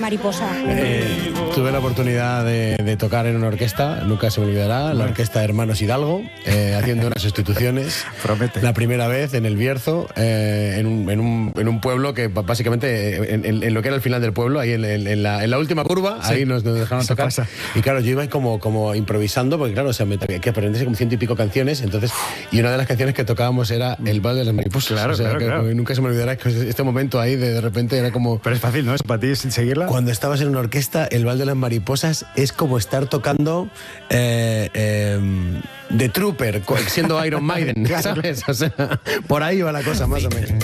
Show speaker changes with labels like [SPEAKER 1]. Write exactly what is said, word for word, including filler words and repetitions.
[SPEAKER 1] mariposa?
[SPEAKER 2] Eh, tuve la oportunidad de, de tocar en una orquesta, nunca se me olvidará, la orquesta de Hermanos Hidalgo, eh, haciendo unas sustituciones.
[SPEAKER 3] Promete.
[SPEAKER 2] La primera vez en el Bierzo, eh, en, un, en, un, en un pueblo que básicamente, en, en, en lo que era el final del pueblo, ahí en, en, en, la, en la última curva, sí, ahí nos, nos dejaron tocar. Pasa. Y claro, yo iba como, como improvisando, porque claro, o sea, me tenía que aprenderse como ciento y pico canciones, entonces, y una de las canciones que tocábamos era El Val de las Mariposas.
[SPEAKER 3] Claro,
[SPEAKER 2] o sea,
[SPEAKER 3] claro,
[SPEAKER 2] que,
[SPEAKER 3] claro.
[SPEAKER 2] Nunca se me olvidará que este momento ahí de, de repente era como...
[SPEAKER 3] Pero es fácil, ¿no? Es para ti sin seguirla.
[SPEAKER 2] Cuando estabas en una orquesta, El Val de las Mariposas es como estar tocando eh, eh, The Trooper, siendo Iron Maiden, ¿sabes? O sea, por ahí va la cosa, más o menos.